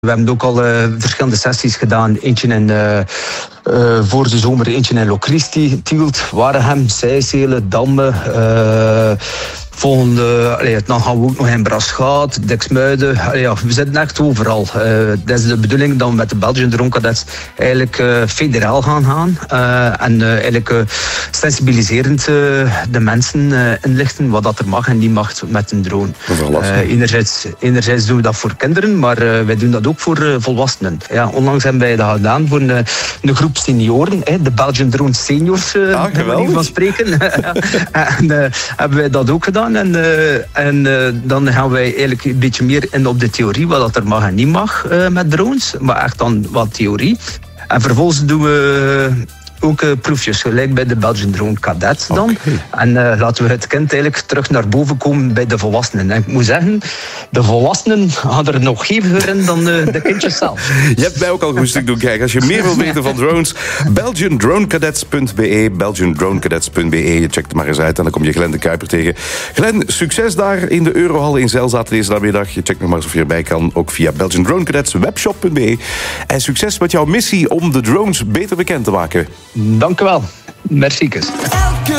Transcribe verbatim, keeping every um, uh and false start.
We hebben ook al uh, verschillende sessies gedaan. Eentje in, uh, uh, voor de zomer, eentje in Locristi, Tielt, Waregem, Sijselen, Damme. Uh, volgende, allee, dan gaan we ook nog in Braschaat, Diksmuiden. Allee, ja, we zitten echt overal. Uh, dat is de bedoeling dat we met de Belgian Drone Cadets eigenlijk uh, federaal gaan gaan. Uh, en uh, eigenlijk uh, sensibiliserend uh, de mensen uh, inlichten wat dat er mag en niet mag met een drone. Uh, enerzijds, enerzijds doen we dat voor kinderen, maar uh, wij doen dat ook voor uh, volwassenen. Ja, onlangs hebben wij dat gedaan voor een, een groep senioren, hè, de Belgian Drone Seniors, uh, ah, bij manier van spreken. en uh, hebben wij dat ook gedaan. En, uh, en uh, dan gaan wij eigenlijk een beetje meer in op de theorie, wat dat er mag en niet mag uh, met drones. Maar echt dan wat theorie. En vervolgens doen we ook uh, proefjes, gelijk bij de Belgian Drone Cadets dan. Okay. En uh, laten we het kind eigenlijk terug naar boven komen bij de volwassenen. En ik moet zeggen, de volwassenen gaan er nog heviger in dan uh, de kindjes zelf. Je hebt mij ook al een stuk doen kijken. Als je meer wil weten van drones, belgian drone cadets punt b e, belgian drone cadets punt b e. Je checkt het maar eens uit en dan kom je Glenn de Kuiper tegen. Glenn, succes daar in de Eurohal in Zelzaat deze namiddag. Je checkt nog maar eens of je erbij kan, ook via belgian drone cadets webshop punt b e. En succes met jouw missie om de drones beter bekend te maken. Dank u wel. Merci.